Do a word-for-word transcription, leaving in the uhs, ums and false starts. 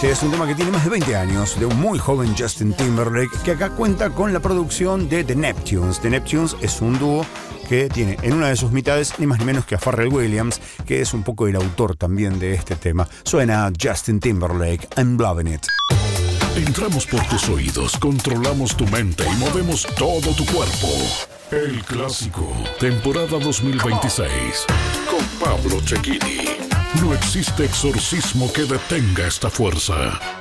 Este es un tema que tiene más de veinte años, de un muy joven Justin Timberlake, que acá cuenta con la producción de The Neptunes. The Neptunes es un dúo que tiene en una de sus mitades ni más ni menos que a Pharrell Williams, que es un poco el autor también de este tema. Suena Justin Timberlake, I'm Loving It. Entramos por tus oídos, controlamos tu mente y movemos todo tu cuerpo. El Clásico, temporada dos mil veintiséis, con Pablo Cecchini. No existe exorcismo que detenga esta fuerza.